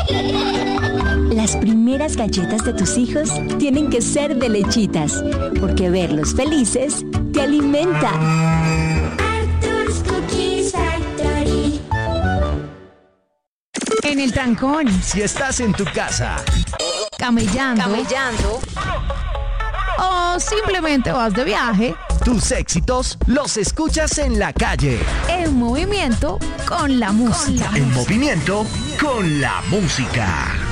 Las primeras galletas de tus hijos tienen que ser de Lechitas, porque verlos felices te alimenta. Arthur's Cookie Factory. En el trancón, Si estás en tu casa, camellando o simplemente vas de viaje, tus éxitos los escuchas en la calle. en movimiento con la música. En movimiento con la música.